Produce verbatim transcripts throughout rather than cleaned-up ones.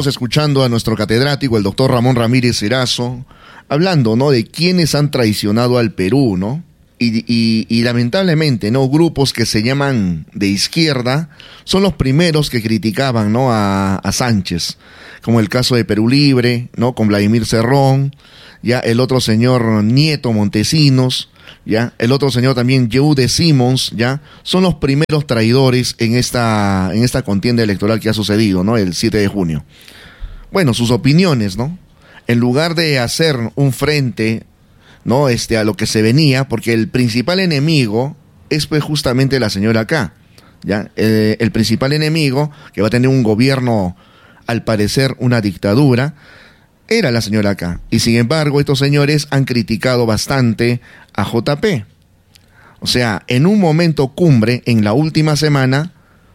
Estamos escuchando a nuestro catedrático, el doctor Ramón Ramírez Erazo, hablando, ¿no?, de quienes han traicionado al Perú, ¿no? Y, y, y lamentablemente, ¿no?, grupos que se llaman de izquierda son los primeros que criticaban, ¿no?, a, a Sánchez, como el caso de Perú Libre, ¿no?, con Vladimir Cerrón, ya el otro señor Nieto Montesinos, ya el otro señor también Yehude Simons, ya son los primeros traidores en esta en esta contienda electoral que ha sucedido, ¿no?, el siete de junio. Bueno, sus opiniones, ¿no? En lugar de hacer un frente, ¿no?, este, a lo que se venía, porque el principal enemigo es pues justamente la señora K, ¿ya? Eh, el principal enemigo, que va a tener un gobierno, al parecer una dictadura, era la señora K. Y sin embargo, estos señores han criticado bastante a J P. O sea, en un momento cumbre, en la última semana,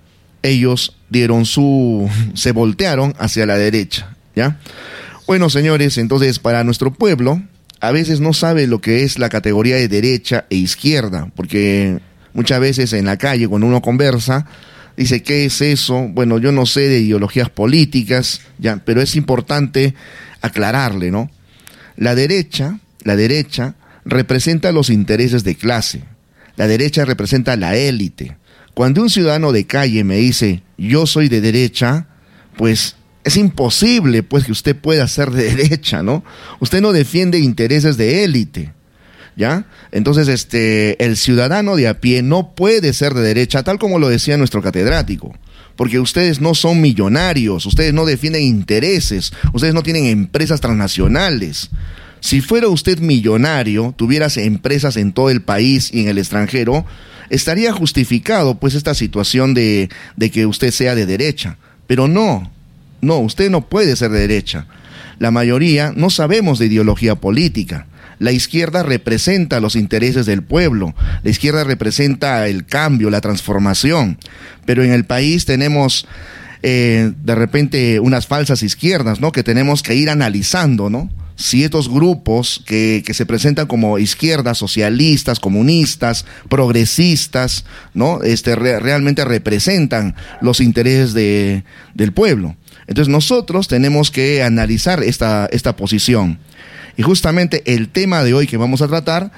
ellos dieron su... se voltearon hacia la derecha, ¿ya? Bueno, señores, entonces, para nuestro pueblo, a veces no sabe lo que es la categoría de derecha e izquierda, porque muchas veces en la calle, cuando uno conversa, dice, ¿qué es eso? Bueno, yo no sé de ideologías políticas, ya, pero es importante aclararle, ¿no? La derecha, la derecha representa los intereses de clase. La derecha representa la élite. Cuando un ciudadano de calle me dice, yo soy de derecha, pues es imposible, pues, que usted pueda ser de derecha, ¿no? Usted no defiende intereses de élite, ¿ya? Entonces, este, el ciudadano de a pie no puede ser de derecha, tal como lo decía nuestro catedrático, porque ustedes no son millonarios, ustedes no defienden intereses, ustedes no tienen empresas transnacionales. Si fuera usted millonario, tuvieras empresas en todo el país y en el extranjero, estaría justificado, pues, esta situación de, de que usted sea de derecha. Pero no, no, usted no puede ser de derecha. La mayoría no sabemos de ideología política. La izquierda representa los intereses del pueblo, la izquierda representa el cambio, la transformación, pero en el país tenemos eh, de repente unas falsas izquierdas, ¿no?, que tenemos que ir analizando, ¿no? Si estos grupos que, que se presentan como izquierdas, socialistas, comunistas, progresistas, ¿no?, este, re, realmente representan los intereses de, del pueblo. Entonces nosotros tenemos que analizar esta, esta posición. Y justamente el tema de hoy que vamos a tratar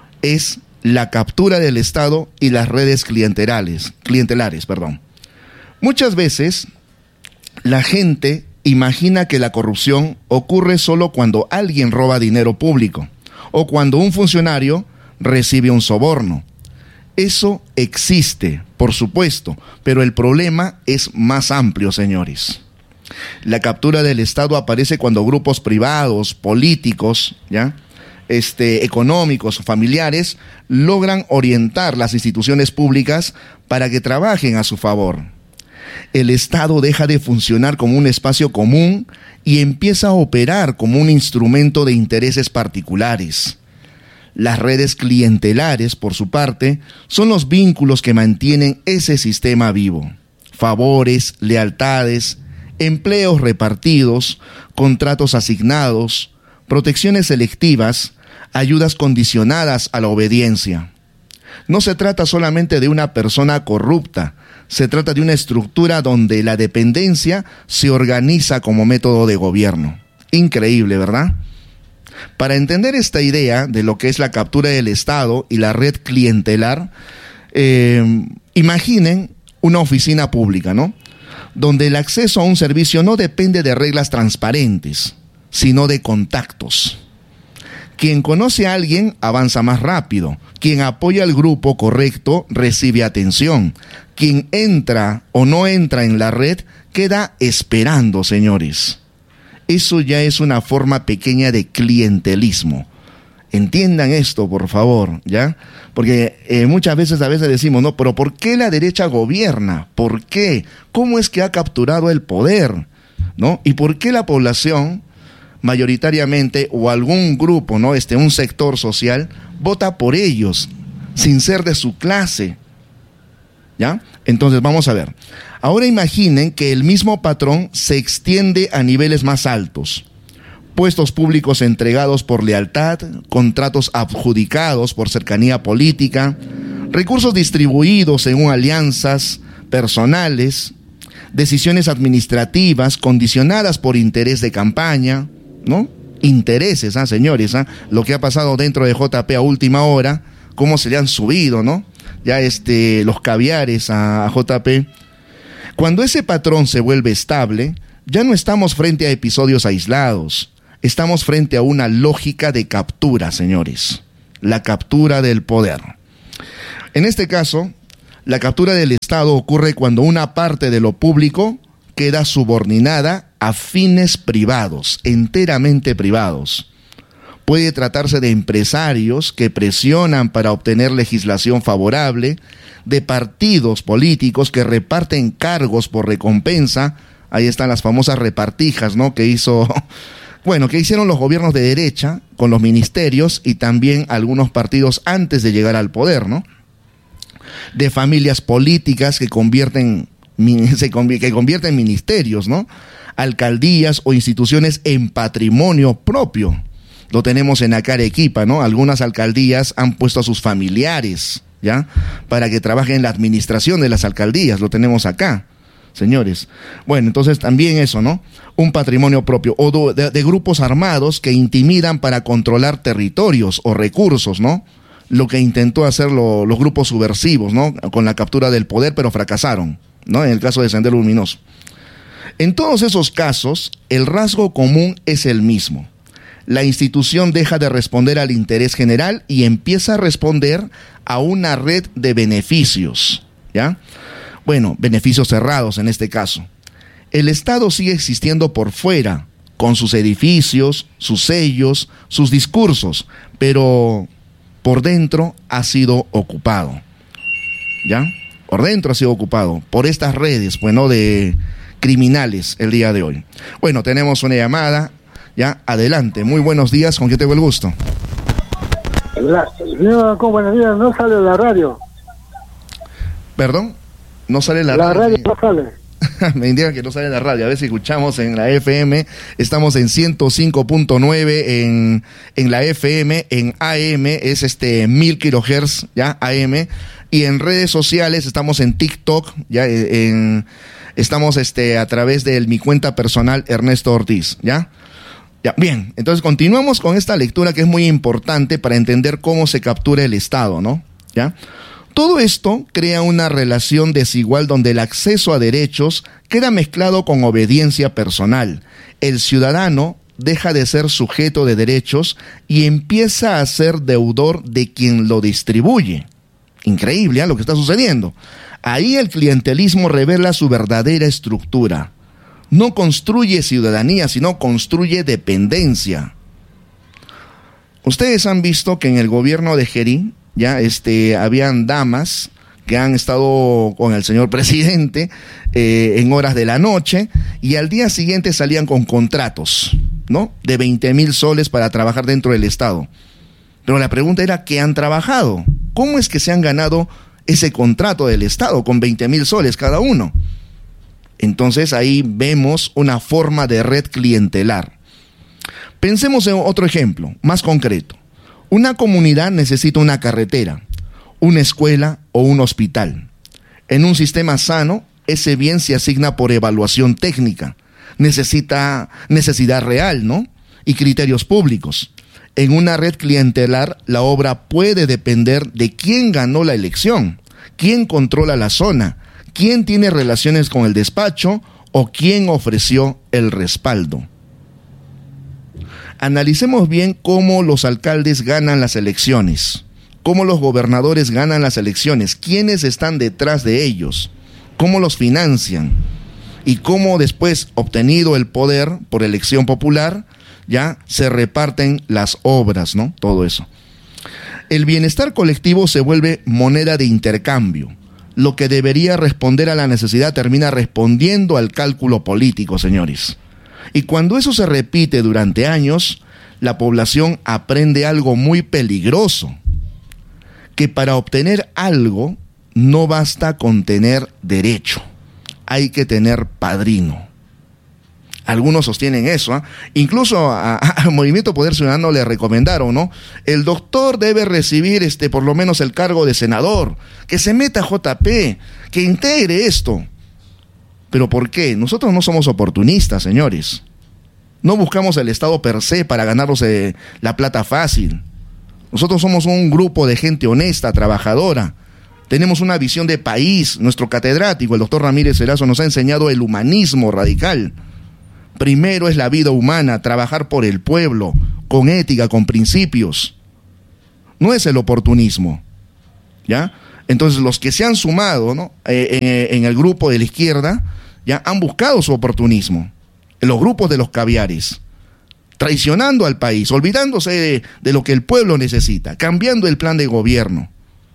es la captura del Estado y las redes clientelares, clientelares, perdón. Muchas veces la gente imagina que la corrupción ocurre solo cuando alguien roba dinero público o cuando un funcionario recibe un soborno. Eso existe, por supuesto, pero el problema es más amplio, señores. La captura del Estado aparece cuando grupos privados, políticos, ¿ya?, este, económicos, familiares, logran orientar las instituciones públicas para que trabajen a su favor. El Estado deja de funcionar como un espacio común y empieza a operar como un instrumento de intereses particulares. Las redes clientelares, por su parte, son los vínculos que mantienen ese sistema vivo. Favores, lealtades, empleos repartidos, contratos asignados, protecciones selectivas, ayudas condicionadas a la obediencia. No se trata solamente de una persona corrupta, se trata de una estructura donde la dependencia se organiza como método de gobierno. Increíble, ¿verdad? Para entender esta idea de lo que es la captura del Estado y la red clientelar, eh, imaginen una oficina pública, ¿no?, donde el acceso a un servicio no depende de reglas transparentes, sino de contactos. Quien conoce a alguien avanza más rápido, quien apoya al grupo correcto recibe atención, quien entra o no entra en la red queda esperando, señores. Eso ya es una forma pequeña de clientelismo. Entiendan esto, por favor, ¿ya? Porque eh, muchas veces a veces decimos, no, pero ¿por qué la derecha gobierna? ¿Por qué? ¿Cómo es que ha capturado el poder? ¿No? ¿Y por qué la población, mayoritariamente, o algún grupo, ¿no?, este, un sector social, vota por ellos, sin ser de su clase? ¿Ya? Entonces, vamos a ver. Ahora imaginen que el mismo patrón se extiende a niveles más altos. Puestos públicos entregados por lealtad, contratos adjudicados por cercanía política, recursos distribuidos según alianzas personales, decisiones administrativas condicionadas por interés de campaña, ¿no? Intereses, ¿ah, señores? ¿ah? Lo que ha pasado dentro de J P a última hora, cómo se le han subido, ¿no? Ya este, los caviares a, a J P. Cuando ese patrón se vuelve estable, ya no estamos frente a episodios aislados, estamos frente a una lógica de captura, señores. La captura del poder. En este caso, la captura del Estado ocurre cuando una parte de lo público queda subordinada a fines privados, enteramente privados. Puede tratarse de empresarios que presionan para obtener legislación favorable, de partidos políticos que reparten cargos por recompensa. Ahí están las famosas repartijas, ¿no? Que hizo, bueno, que hicieron los gobiernos de derecha con los ministerios y también algunos partidos antes de llegar al poder, ¿no? De familias políticas que convierten, se conv- que convierten ministerios, ¿no? Alcaldías o instituciones en patrimonio propio. Lo tenemos en acá Arequipa, ¿no? Algunas alcaldías han puesto a sus familiares, ¿ya? Para que trabajen en la administración de las alcaldías. Lo tenemos acá, señores. Bueno, entonces también eso, ¿no? Un patrimonio propio. O de, de grupos armados que intimidan para controlar territorios o recursos, ¿no? Lo que intentó hacer lo, los grupos subversivos, ¿no? Con la captura del poder, pero fracasaron, ¿no? En el caso de Sendero Luminoso. En todos esos casos, el rasgo común es el mismo. La institución deja de responder al interés general y empieza a responder a una red de beneficios, ¿ya? Bueno, beneficios cerrados en este caso. El Estado sigue existiendo por fuera, con sus edificios, sus sellos, sus discursos, pero por dentro ha sido ocupado, ¿ya? Por dentro ha sido ocupado por estas redes, bueno, de criminales el día de hoy. Bueno, tenemos una llamada, ya, adelante. Muy buenos días, ¿con quién tengo el gusto? La, señor, ¿cómo? Buenos días, no sale la radio. ¿Perdón? No sale la, la radio. La radio no sale. Me indican que no sale la radio. A ver si escuchamos en la F M. Estamos en ciento cinco punto nueve en, en la F M. En A M es este mil kilohertz, ya, A M. Y en redes sociales estamos en TikTok, ya, en, estamos este a través de mi cuenta personal Ernesto Ortiz, ¿ya? Ya, bien, entonces continuamos con esta lectura que es muy importante para entender cómo se captura el Estado, ¿no? ¿Ya? Todo esto crea una relación desigual donde el acceso a derechos queda mezclado con obediencia personal. El ciudadano deja de ser sujeto de derechos y empieza a ser deudor de quien lo distribuye. Increíble, ¿eh? Lo que está sucediendo. Ahí el clientelismo revela su verdadera estructura. No construye ciudadanía, sino construye dependencia. Ustedes han visto que en el gobierno de Gerín, ya este, habían damas que han estado con el señor presidente eh, en horas de la noche y al día siguiente salían con contratos, ¿no? De veinte mil soles para trabajar dentro del Estado. Pero la pregunta era, ¿qué han trabajado? ¿Cómo es que se han ganado ese contrato del Estado con veinte mil soles cada uno? Entonces ahí vemos una forma de red clientelar. Pensemos en otro ejemplo, más concreto. Una comunidad necesita una carretera, una escuela o un hospital. En un sistema sano, ese bien se asigna por evaluación técnica. Necesita necesidad real, ¿no? Y criterios públicos. En una red clientelar, la obra puede depender de quién ganó la elección, quién controla la zona, quién tiene relaciones con el despacho o quién ofreció el respaldo. Analicemos bien cómo los alcaldes ganan las elecciones, cómo los gobernadores ganan las elecciones, quiénes están detrás de ellos, cómo los financian y cómo después, obtenido el poder por elección popular, ya se reparten las obras, ¿no? Todo eso. El bienestar colectivo se vuelve moneda de intercambio. Lo que debería responder a la necesidad termina respondiendo al cálculo político, señores. Y cuando eso se repite durante años, la población aprende algo muy peligroso, que para obtener algo no basta con tener derecho, hay que tener padrino. Algunos sostienen eso, ¿eh? Incluso al Movimiento Poder Ciudadano le recomendaron, ¿no? El doctor debe recibir este por lo menos el cargo de senador, que se meta a J P, que integre esto. ¿Pero por qué? Nosotros no somos oportunistas, señores. No buscamos el Estado per se para ganarnos eh, la plata fácil. Nosotros somos un grupo de gente honesta, trabajadora. Tenemos una visión de país. Nuestro catedrático, el doctor Ramírez Erazo, nos ha enseñado el humanismo radical. Primero es la vida humana, trabajar por el pueblo, con ética, con principios. No es el oportunismo, ¿ya? Entonces los que se han sumado, ¿no? eh, en, en el grupo de la izquierda, ya han buscado su oportunismo. En los grupos de los caviares, traicionando al país, olvidándose de, de lo que el pueblo necesita, cambiando el plan de gobierno.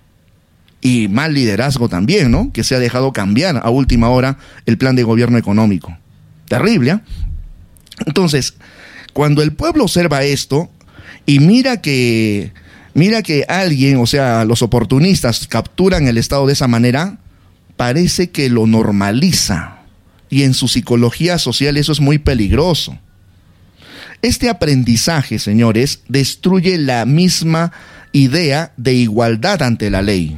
Y mal liderazgo también, ¿no? Que se ha dejado cambiar a última hora el plan de gobierno económico. Terrible, ¿eh? Entonces, cuando el pueblo observa esto y mira que, mira que alguien, o sea, los oportunistas capturan el Estado de esa manera, parece que lo normaliza. Y en su psicología social eso es muy peligroso. Este aprendizaje, señores, destruye la misma idea de igualdad ante la ley.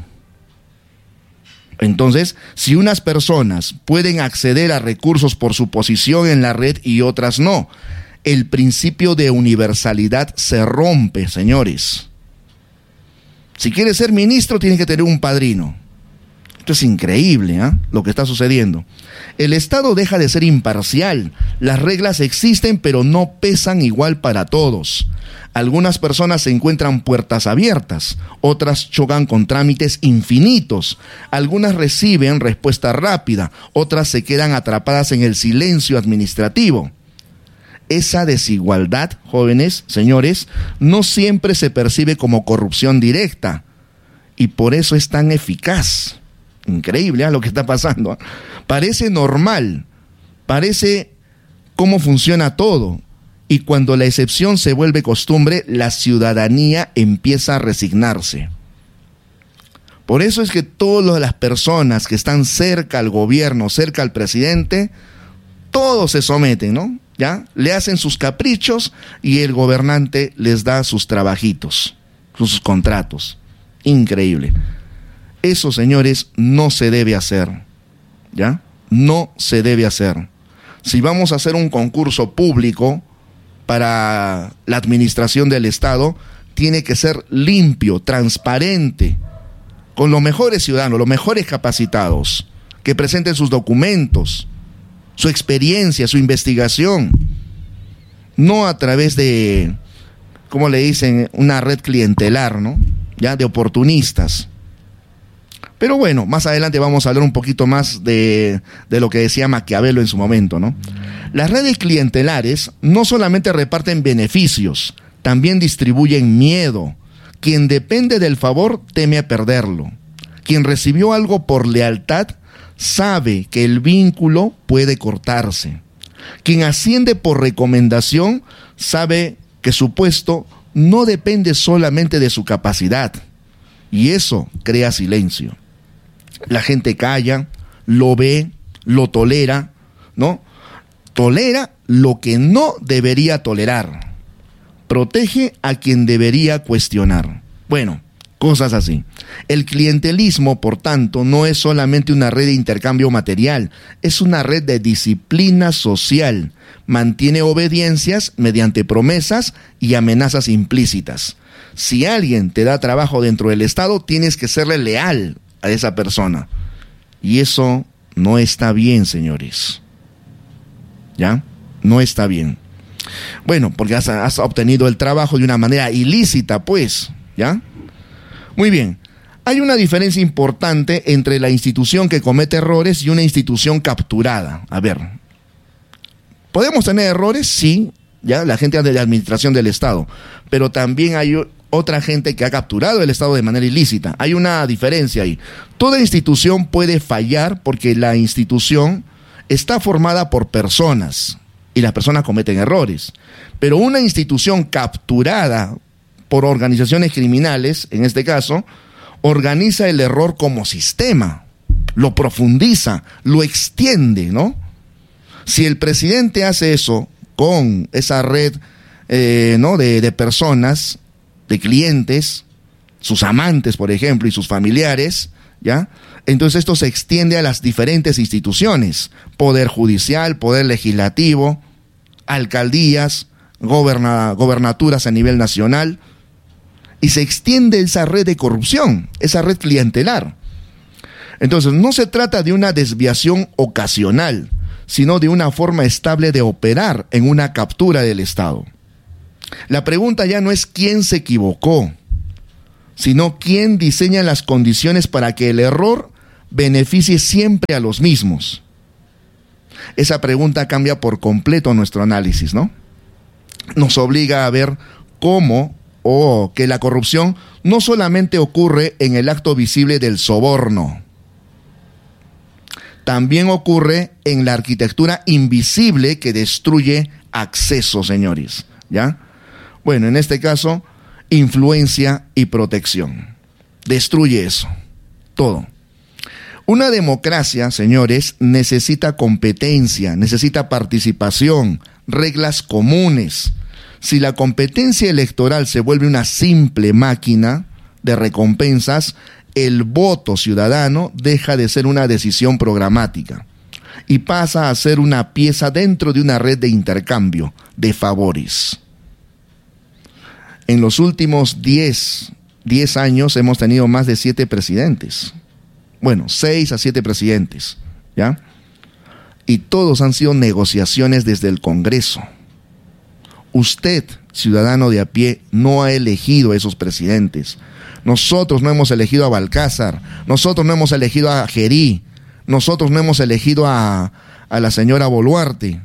Entonces, si unas personas pueden acceder a recursos por su posición en la red y otras no, el principio de universalidad se rompe, señores. Si quieres ser ministro, tienes que tener un padrino. Esto es increíble, ¿eh? Lo que está sucediendo. El Estado deja de ser imparcial. Las reglas existen, pero no pesan igual para todos. Algunas personas se encuentran puertas abiertas, otras chocan con trámites infinitos. Algunas reciben respuesta rápida, otras se quedan atrapadas en el silencio administrativo. Esa desigualdad, jóvenes, señores, no siempre se percibe como corrupción directa, y por eso es tan eficaz. Increíble, ¿eh? Lo que está pasando. Parece normal, parece cómo funciona todo, y cuando la excepción se vuelve costumbre, la ciudadanía empieza a resignarse. Por eso es que todas las personas que están cerca al gobierno, cerca al presidente, todos se someten, ¿no? ¿Ya? Le hacen sus caprichos y el gobernante les da sus trabajitos, sus contratos. Increíble. Eso, señores, no se debe hacer, ¿ya? No se debe hacer. Si vamos a hacer un concurso público para la administración del Estado, tiene que ser limpio, transparente, con los mejores ciudadanos, los mejores capacitados, que presenten sus documentos, su experiencia, su investigación, no a través de, ¿cómo le dicen?, una red clientelar, ¿no? Ya, de oportunistas. Pero bueno, más adelante vamos a hablar un poquito más de, de lo que decía Maquiavelo en su momento, ¿no? Las redes clientelares no solamente reparten beneficios, también distribuyen miedo. Quien depende del favor teme a perderlo. Quien recibió algo por lealtad sabe que el vínculo puede cortarse. Quien asciende por recomendación sabe que su puesto no depende solamente de su capacidad. Y eso crea silencio. La gente calla, lo ve, lo tolera, ¿no? Tolera lo que no debería tolerar. Protege a quien debería cuestionar. Bueno, cosas así. El clientelismo, por tanto, no es solamente una red de intercambio material, es una red de disciplina social. Mantiene obediencias mediante promesas y amenazas implícitas. Si alguien te da trabajo dentro del Estado, tienes que serle leal a esa persona. Y eso no está bien, señores. ¿Ya? No está bien. Bueno, porque has, has obtenido el trabajo de una manera ilícita, pues. ¿Ya? Muy bien. Hay una diferencia importante entre la institución que comete errores y una institución capturada. A ver. ¿Podemos tener errores? Sí. ¿Ya? La gente de la administración del Estado. Pero también hay otra gente que ha capturado el Estado de manera ilícita. Hay una diferencia ahí. Toda institución puede fallar porque la institución está formada por personas y las personas cometen errores. Pero una institución capturada por organizaciones criminales, en este caso, organiza el error como sistema, lo profundiza, lo extiende, ¿no? Si el presidente hace eso con esa red eh, ¿no? de, de personas, de clientes, sus amantes, por ejemplo, y sus familiares, ¿ya? Entonces esto se extiende a las diferentes instituciones, poder judicial, poder legislativo, alcaldías, goberna, gobernaturas a nivel nacional, y se extiende esa red de corrupción, esa red clientelar. Entonces no se trata de una desviación ocasional, sino de una forma estable de operar en una captura del Estado. La pregunta ya no es quién se equivocó, sino quién diseña las condiciones para que el error beneficie siempre a los mismos. Esa pregunta cambia por completo nuestro análisis, ¿no? Nos obliga a ver cómo o oh, que la corrupción no solamente ocurre en el acto visible del soborno, también ocurre en la arquitectura invisible que destruye acceso, señores, ¿ya? Bueno, en este caso, influencia y protección. Destruye eso, todo. Una democracia, señores, necesita competencia, necesita participación, reglas comunes. Si la competencia electoral se vuelve una simple máquina de recompensas, el voto ciudadano deja de ser una decisión programática y pasa a ser una pieza dentro de una red de intercambio de favores. En los últimos diez años hemos tenido más de siete presidentes. Bueno, seis a siete presidentes, ¿ya? Y todos han sido negociaciones desde el Congreso. Usted, ciudadano de a pie, no ha elegido a esos presidentes. Nosotros no hemos elegido a Balcázar, nosotros no hemos elegido a Gerí, nosotros no hemos elegido a, a la señora Boluarte.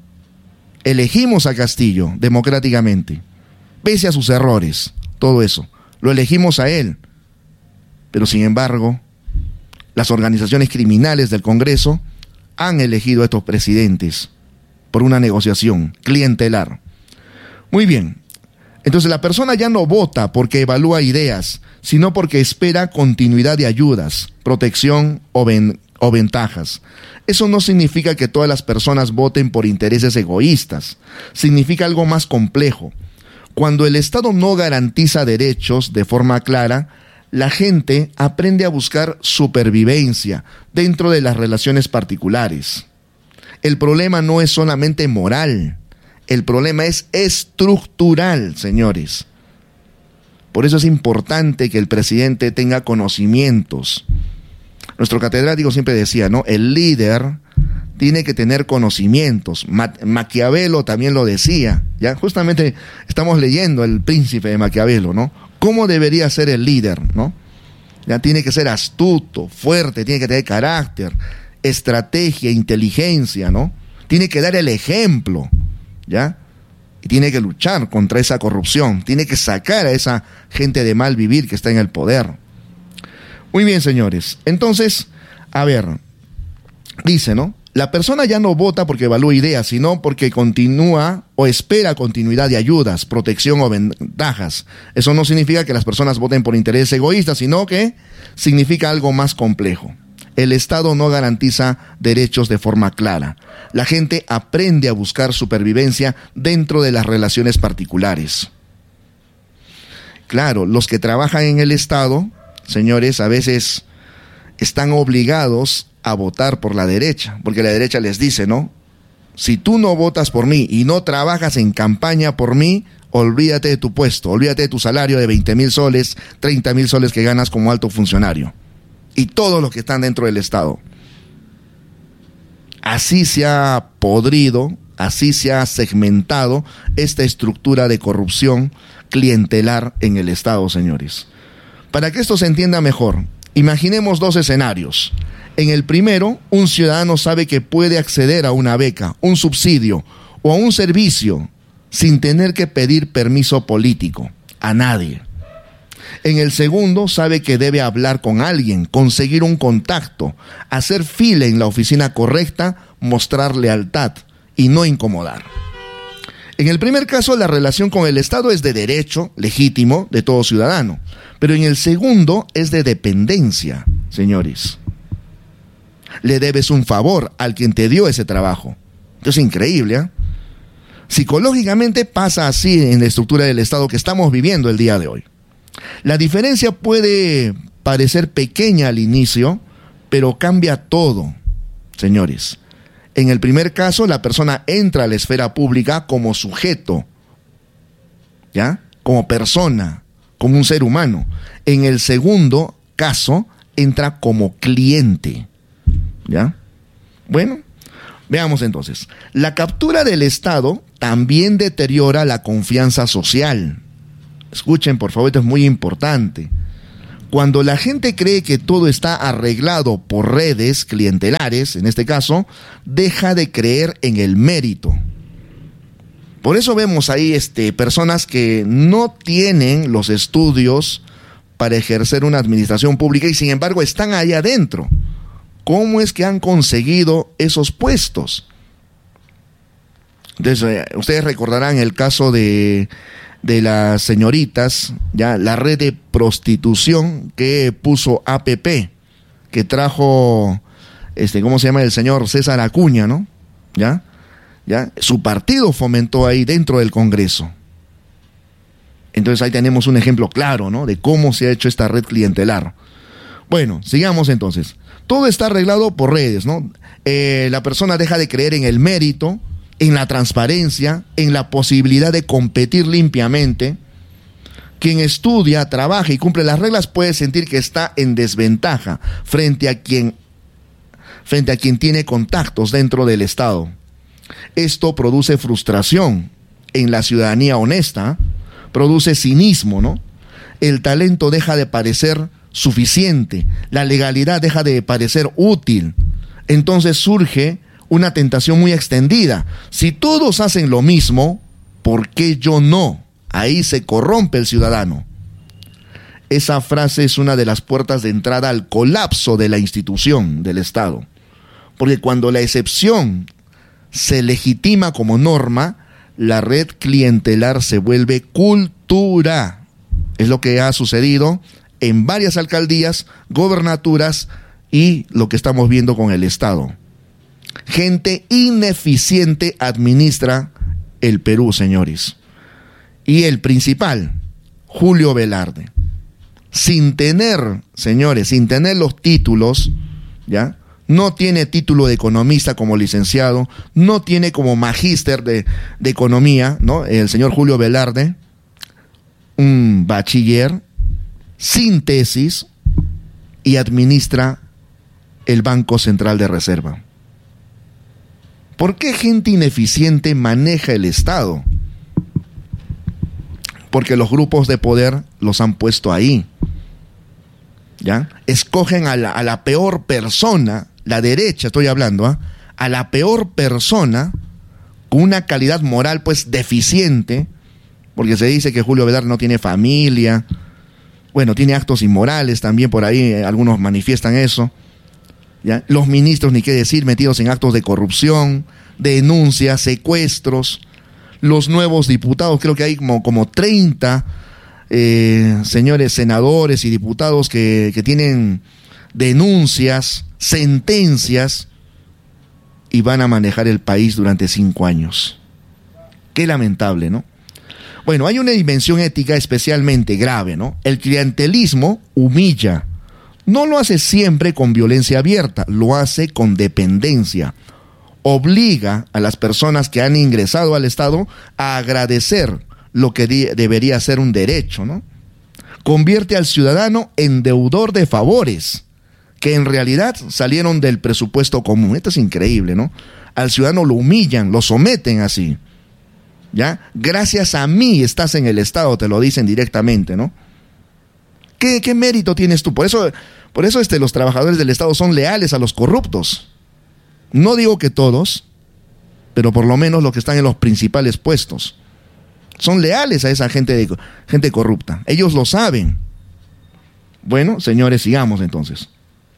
Elegimos a Castillo democráticamente, pese a sus errores, todo eso. Lo elegimos a él. Pero sin embargo, las organizaciones criminales del Congreso han elegido a estos presidentes por una negociación clientelar. Muy bien, entonces la persona ya no vota porque evalúa ideas, sino porque espera continuidad de ayudas, protección o, ven, o ventajas. Eso no significa que todas las personas voten por intereses egoístas, significa algo más complejo. Cuando el Estado no garantiza derechos de forma clara, la gente aprende a buscar supervivencia dentro de las relaciones particulares. El problema no es solamente moral, el problema es estructural, señores. Por eso es importante que el presidente tenga conocimientos. Nuestro catedrático siempre decía, ¿no? El líder tiene que tener conocimientos. Ma- Maquiavelo también lo decía, ¿ya? Justamente estamos leyendo El Príncipe de Maquiavelo, ¿no? ¿Cómo debería ser el líder, no? Ya tiene que ser astuto, fuerte, tiene que tener carácter, estrategia, inteligencia, ¿no? Tiene que dar el ejemplo, ¿ya? Y tiene que luchar contra esa corrupción, tiene que sacar a esa gente de mal vivir que está en el poder. Muy bien, señores. Entonces, a ver, dice, ¿no? La persona ya no vota porque evalúa ideas, sino porque continúa o espera continuidad de ayudas, protección o ventajas. Eso no significa que las personas voten por intereses egoístas, sino que significa algo más complejo. El Estado no garantiza derechos de forma clara. La gente aprende a buscar supervivencia dentro de las relaciones particulares. Claro, los que trabajan en el Estado, señores, a veces están obligados a votar por la derecha, porque la derecha les dice, ¿no? Si tú no votas por mí y no trabajas en campaña por mí, olvídate de tu puesto, olvídate de tu salario de veinte mil soles, treinta mil soles que ganas como alto funcionario. Y todos los que están dentro del Estado. Así se ha podrido, así se ha segmentado esta estructura de corrupción clientelar en el Estado, señores. Para que esto se entienda mejor, imaginemos dos escenarios. En el primero, un ciudadano sabe que puede acceder a una beca, un subsidio o a un servicio sin tener que pedir permiso político a nadie. En el segundo, sabe que debe hablar con alguien, conseguir un contacto, hacer fila en la oficina correcta, mostrar lealtad y no incomodar. En el primer caso, la relación con el Estado es de derecho legítimo de todo ciudadano, pero en el segundo es de dependencia, señores. Le debes un favor al quien te dio ese trabajo. Esto es increíble, ¿eh? Psicológicamente pasa así en la estructura del Estado que estamos viviendo el día de hoy. La diferencia puede parecer pequeña al inicio, pero cambia todo, señores. En el primer caso, la persona entra a la esfera pública como sujeto, ¿ya? Como persona, como un ser humano. En el segundo caso, entra como cliente, ¿ya? Bueno, veamos entonces. La captura del Estado también deteriora la confianza social. Escuchen, por favor, esto es muy importante. Cuando la gente cree que todo está arreglado por redes clientelares, en este caso, deja de creer en el mérito. Por eso vemos ahí este, personas que no tienen los estudios para ejercer una administración pública y sin embargo están ahí adentro. ¿Cómo es que han conseguido esos puestos? Entonces, eh, ustedes recordarán el caso de... de las señoritas, ya la red de prostitución que puso A P P, que trajo, este, ¿cómo se llama? El señor César Acuña, ¿no? ¿Ya? ¿Ya? Su partido fomentó ahí dentro del Congreso. Entonces ahí tenemos un ejemplo claro, ¿no? De cómo se ha hecho esta red clientelar. Bueno, sigamos entonces. Todo está arreglado por redes, ¿no? Eh, la persona deja de creer en el mérito, en la transparencia, en la posibilidad de competir limpiamente. Quien estudia, trabaja y cumple las reglas puede sentir que está en desventaja frente a quien, frente a quien tiene contactos dentro del Estado. Esto produce frustración en la ciudadanía honesta, produce cinismo, ¿no? El talento deja de parecer suficiente, la legalidad deja de parecer útil. Entonces surge una tentación muy extendida. Si todos hacen lo mismo, ¿por qué yo no? Ahí se corrompe el ciudadano. Esa frase es una de las puertas de entrada al colapso de la institución del Estado. Porque cuando la excepción se legitima como norma, la red clientelar se vuelve cultura. Es lo que ha sucedido en varias alcaldías, gobernaturas y lo que estamos viendo con el Estado. Gente ineficiente administra el Perú, señores. Y el principal, Julio Velarde, sin tener, señores, sin tener los títulos, ¿ya? No tiene título de economista como licenciado, no tiene como magíster de, de economía, ¿no? El señor Julio Velarde, un bachiller, sin tesis, y administra el Banco Central de Reserva. ¿Por qué gente ineficiente maneja el Estado? Porque los grupos de poder los han puesto ahí, ¿ya? Escogen a la, a la peor persona, la derecha estoy hablando, ¿eh? A la peor persona con una calidad moral pues deficiente, porque se dice que Julio Velarde no tiene familia, bueno, tiene actos inmorales también por ahí, eh, algunos manifiestan eso, ¿ya? Los ministros, ni qué decir, metidos en actos de corrupción, denuncias, secuestros. Los nuevos diputados, creo que hay como, como treinta eh, señores senadores y diputados que, que tienen denuncias, sentencias, y van a manejar el país durante cinco años. Qué lamentable, ¿no? Bueno, hay una dimensión ética especialmente grave, ¿no? El clientelismo humilla. No lo hace siempre con violencia abierta, lo hace con dependencia. Obliga a las personas que han ingresado al Estado a agradecer lo que de- debería ser un derecho, ¿no? Convierte al ciudadano en deudor de favores, que en realidad salieron del presupuesto común. Esto es increíble, ¿no? Al ciudadano lo humillan, lo someten así, ¿ya? Gracias a mí estás en el Estado, te lo dicen directamente, ¿no? ¿Qué, qué mérito tienes tú? Por eso, por eso este, los trabajadores del Estado son leales a los corruptos. No digo que todos, pero por lo menos los que están en los principales puestos son leales a esa gente, de, gente corrupta. Ellos lo saben. Bueno, señores, sigamos entonces.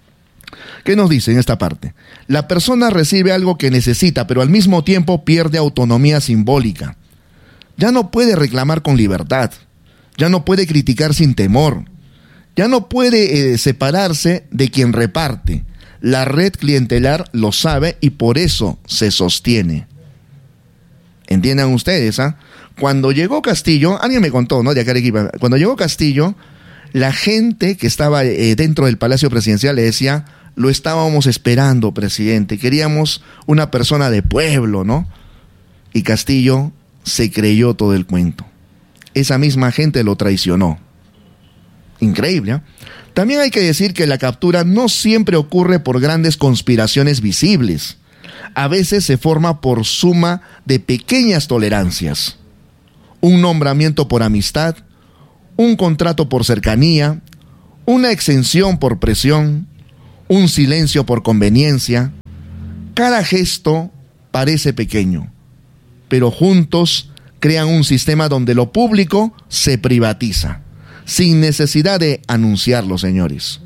¿Qué nos dice en esta parte? La persona recibe algo que necesita, pero al mismo tiempo pierde autonomía simbólica. Ya no puede reclamar con libertad. Ya no puede criticar sin temor. Ya no puede eh, separarse de quien reparte. La red clientelar lo sabe y por eso se sostiene. ¿Entiendan ustedes? ¿Ah? Cuando llegó Castillo, alguien me contó, ¿no? De acá de Arequipa, cuando llegó Castillo, la gente que estaba eh, dentro del Palacio Presidencial le decía, lo estábamos esperando, presidente. Queríamos una persona de pueblo, ¿no? Y Castillo se creyó todo el cuento. Esa misma gente lo traicionó. Increíble, ¿eh? También hay que decir que la captura no siempre ocurre por grandes conspiraciones visibles. A veces se forma por suma de pequeñas tolerancias. Un nombramiento por amistad, un contrato por cercanía, una exención por presión, un silencio por conveniencia. Cada gesto parece pequeño, pero juntos crean un sistema donde lo público se privatiza, sin necesidad de anunciarlo, señores.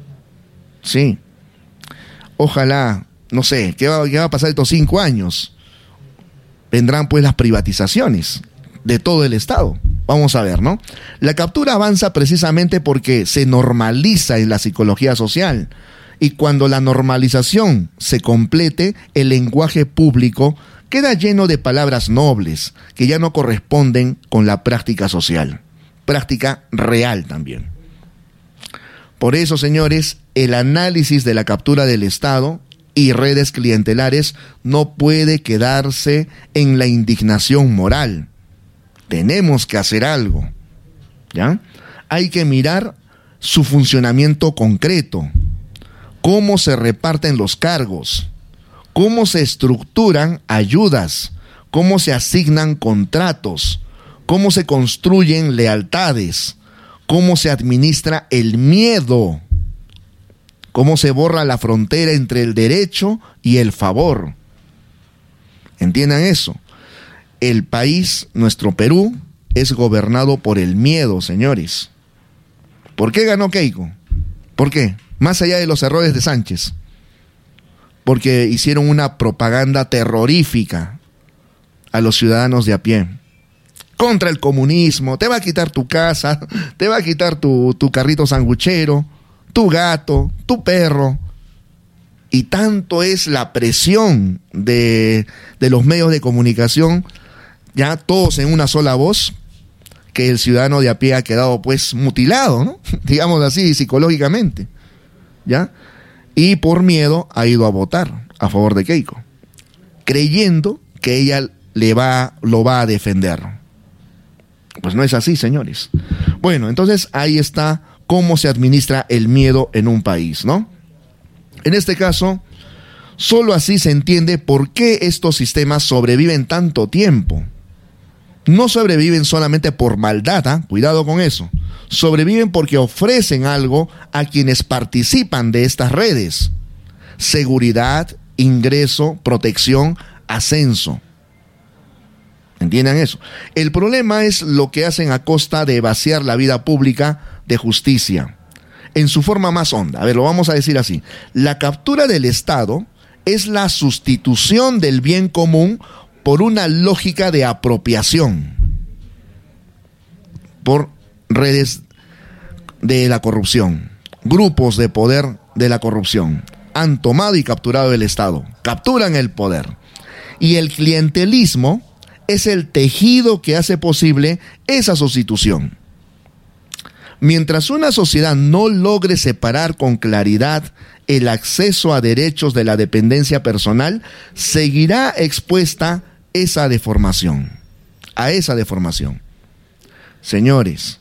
Sí. Ojalá, no sé, ¿qué va, qué va a pasar estos cinco años? Vendrán pues las privatizaciones de todo el Estado. Vamos a ver, ¿no? La captura avanza precisamente porque se normaliza en la psicología social. Y cuando la normalización se complete, el lenguaje público queda lleno de palabras nobles que ya no corresponden con la práctica social. Práctica real también. Por eso, señores, el análisis de la captura del Estado y redes clientelares no puede quedarse en la indignación moral. Tenemos que hacer algo, ¿ya? Hay que mirar su funcionamiento concreto, cómo se reparten los cargos, cómo se estructuran ayudas, cómo se asignan contratos, cómo se construyen lealtades, cómo se administra el miedo, cómo se borra la frontera entre el derecho y el favor. Entiendan eso. El país, nuestro Perú, es gobernado por el miedo, señores. ¿Por qué ganó Keiko? ¿Por qué? Más allá de los errores de Sánchez. Porque hicieron una propaganda terrorífica a los ciudadanos de a pie. Contra el comunismo, te va a quitar tu casa, te va a quitar tu, tu carrito sanguchero, tu gato, tu perro. Y tanto es la presión de, de los medios de comunicación, ya todos en una sola voz, que el ciudadano de a pie ha quedado pues mutilado, ¿no? Digamos así, psicológicamente, ¿ya? Y por miedo ha ido a votar a favor de Keiko, creyendo que ella le va, lo va a defender. Pues no es así, señores. Bueno, entonces ahí está cómo se administra el miedo en un país, ¿no? En este caso, solo así se entiende por qué estos sistemas sobreviven tanto tiempo. No sobreviven solamente por maldad, ¿eh? Cuidado con eso. Sobreviven porque ofrecen algo a quienes participan de estas redes. Seguridad, ingreso, protección, ascenso. ¿Entiendan eso? El problema es lo que hacen a costa de vaciar la vida pública de justicia, en su forma más honda. A ver, lo vamos a decir así. La captura del Estado es la sustitución del bien común por una lógica de apropiación, por redes de la corrupción, grupos de poder de la corrupción. Han tomado y capturado el Estado, capturan el poder. Y el clientelismo es el tejido que hace posible esa sustitución. Mientras una sociedad no logre separar con claridad el acceso a derechos de la dependencia personal, seguirá expuesta esa deformación, a esa deformación. Señores,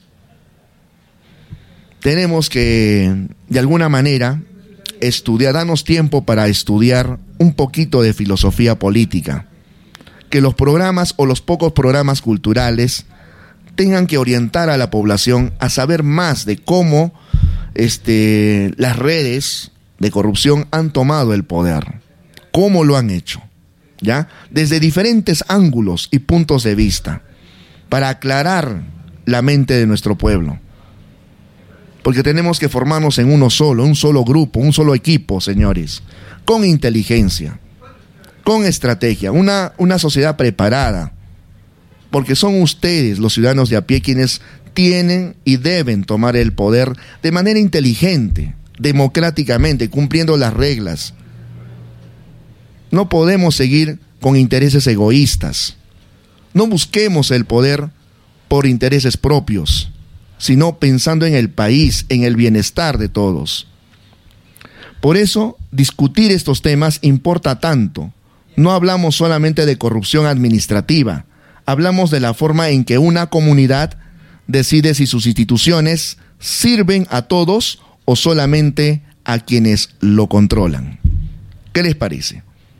tenemos que, de alguna manera, estudiar, darnos tiempo para estudiar un poquito de filosofía política. Que los programas o los pocos programas culturales tengan que orientar a la población a saber más de cómo este, las redes de corrupción han tomado el poder, cómo lo han hecho, ¿ya? Desde diferentes ángulos y puntos de vista, para aclarar la mente de nuestro pueblo. Porque tenemos que formarnos en uno solo, un solo grupo, un solo equipo, señores, con inteligencia, con estrategia, una, una sociedad preparada, porque son ustedes, los ciudadanos de a pie, quienes tienen y deben tomar el poder de manera inteligente, democráticamente, cumpliendo las reglas. No podemos seguir con intereses egoístas. No busquemos el poder por intereses propios, sino pensando en el país, en el bienestar de todos. Por eso, discutir estos temas importa tanto. No hablamos solamente de corrupción administrativa, hablamos de la forma en que una comunidad decide si sus instituciones sirven a todos o solamente a quienes lo controlan. ¿Qué les parece?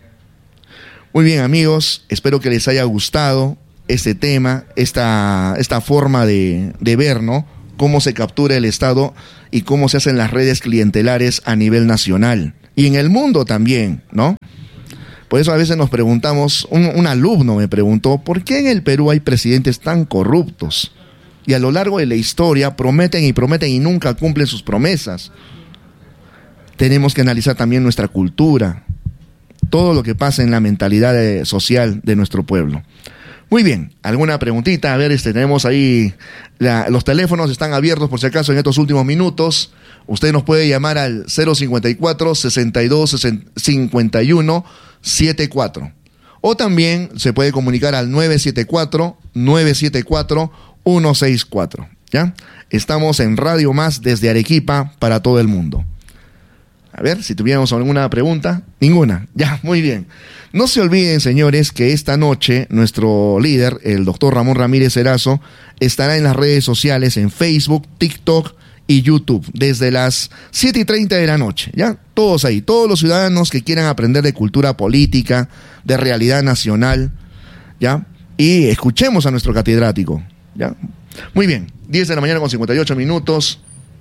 Muy bien, amigos, espero que les haya gustado este tema, esta, esta forma de, de ver, ¿no?, cómo se captura el Estado y cómo se hacen las redes clientelares a nivel nacional y en el mundo también, ¿no? Por eso a veces nos preguntamos, un, un alumno me preguntó, ¿por qué en el Perú hay presidentes tan corruptos? Y a lo largo de la historia prometen y prometen y nunca cumplen sus promesas. Tenemos que analizar también nuestra cultura, todo lo que pasa en la mentalidad de, social de nuestro pueblo. Muy bien, ¿alguna preguntita? A ver, este, tenemos ahí, la, los teléfonos están abiertos por si acaso en estos últimos minutos. Usted nos puede llamar al cero cincuenta y cuatro, sesenta y dos, cincuenta y uno, setenta y cuatro. O también se puede comunicar al nueve siete cuatro, nueve siete cuatro, uno seis cuatro. ¿Ya? Estamos en Radio Más desde Arequipa para todo el mundo. A ver, si tuviéramos alguna pregunta. Ninguna. Ya, muy bien. No se olviden, señores, que esta noche nuestro líder, el doctor Ramón Ramírez Erazo, estará en las redes sociales, en Facebook, TikTok y YouTube, desde las siete y treinta de la noche. Ya, todos ahí, todos los ciudadanos que quieran aprender de cultura política, de realidad nacional, ya, y escuchemos a nuestro catedrático. Ya, muy bien. diez de la mañana con cincuenta y ocho minutos.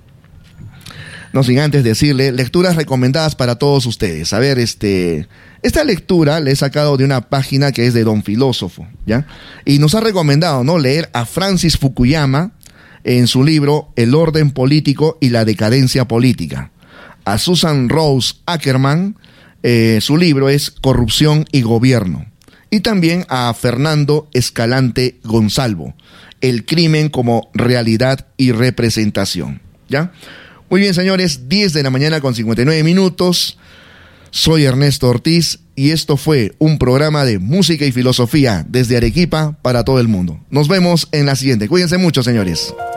No sin antes decirle, lecturas recomendadas para todos ustedes. A ver, este, esta lectura la he sacado de una página que es de Don Filósofo, ¿ya? Y nos ha recomendado, ¿no?, leer a Francis Fukuyama en su libro El orden político y la decadencia política. A Susan Rose Ackerman, eh, su libro es Corrupción y Gobierno. Y también a Fernando Escalante Gonzalvo, El crimen como realidad y representación, ¿ya? Muy bien, señores, diez de la mañana con cincuenta y nueve minutos. Soy Ernesto Ortiz y esto fue un programa de música y filosofía desde Arequipa para todo el mundo. Nos vemos en la siguiente. Cuídense mucho, señores.